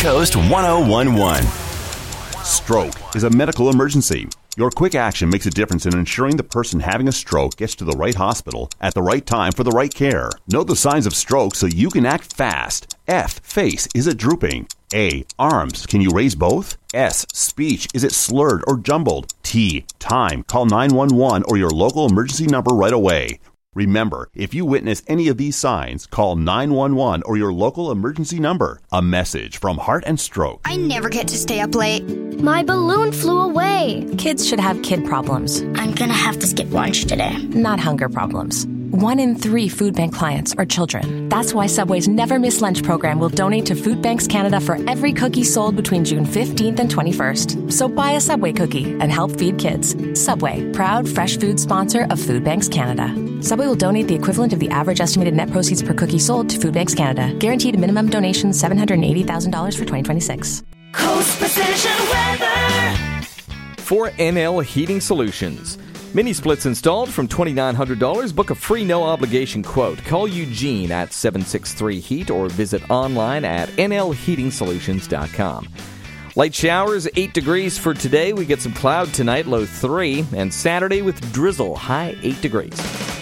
Coast 1011. Stroke is a medical emergency. Your quick action makes a difference in ensuring the person having a stroke gets to the right hospital at the right time for the right care. Know the signs of stroke so you can act fast. F, face, is it drooping? A, arms, can you raise both? S, speech, is it slurred or jumbled? T, time, call 911 or your local emergency number right away. Remember, if you witness any of these signs, call 911 or your local emergency number. A message from Heart and Stroke. I never get to stay up late. My balloon flew away. Kids should have kid problems. I'm gonna have to skip lunch today. Not hunger problems. 1 in 3 food bank clients are children. That's why Subway's Never Miss Lunch program will donate to Food Banks Canada for every cookie sold between June 15th and 21st. So buy a Subway cookie and help feed kids. Subway, proud fresh food sponsor of Food Banks Canada. Subway will donate the equivalent of the average estimated net proceeds per cookie sold to Food Banks Canada. Guaranteed minimum donation $780,000 for 2026. Coast Precision Weather for NL Heating Solutions. Mini splits installed from $2,900. Book a free no-obligation quote. Call Eugene at 763-HEAT or visit online at nlheatingsolutions.com. Light showers, 8 degrees for today. We get some cloud tonight, low 3. And Saturday with drizzle, high 8 degrees.